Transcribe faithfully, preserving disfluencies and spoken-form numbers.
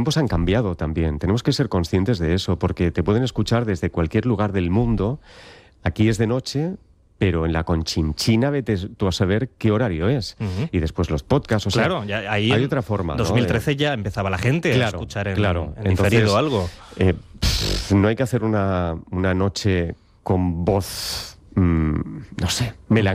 tiempos han cambiado también. Tenemos que ser conscientes de eso, porque te pueden escuchar desde cualquier lugar del mundo. Aquí es de noche, pero en la Conchinchina vete tú a saber qué horario es. Uh-huh. Y después los podcasts, o claro, sea, ya ahí hay otra forma. dos mil trece, ¿no? ya empezaba la gente claro, a escuchar en, claro. en Entonces, diferido algo. Eh, pff, no hay que hacer una, una noche con voz, mmm, no sé, melancólica.